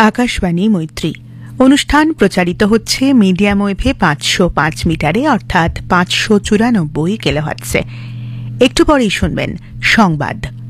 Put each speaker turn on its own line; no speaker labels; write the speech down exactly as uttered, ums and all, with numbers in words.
আকাশবাণী মৈত্রী অনুষ্ঠান প্রচারিত হচ্ছে মিডিয়াম ওয়েভে পাঁচশো পাঁচ মিটারে অর্থাৎ পাঁচশো চুরানব্বই কিলোহার্টজে। একটু পরেই শুনবেন সংবাদ।